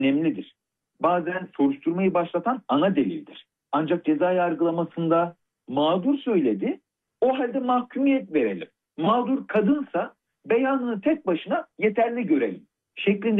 önemlidir. Bazen soruşturmayı başlatan ana delildir. Ancak ceza yargılamasında mağdur söyledi, o halde mahkumiyet verelim. Mağdur kadınsa beyanını tek başına yeterli görelim şeklinde